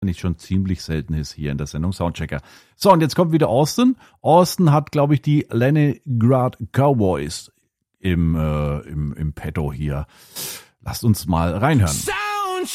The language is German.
nicht schon ziemlich selten ist hier in der Sendung Soundchecker. So, und jetzt kommt wieder Austin. Austin hat, glaube ich, die Leningrad Cowboys im Petto hier. Lasst uns mal reinhören.